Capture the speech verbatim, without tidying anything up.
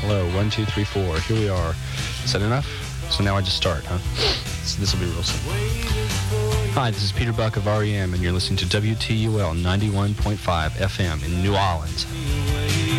hello, one, two, three, four. Here we are. Is that enough? So now I just start, huh? So this will be real simple. Hi, this is Peter Buck of R E M, and you're listening to W T U L ninety-one point five F M in New Orleans.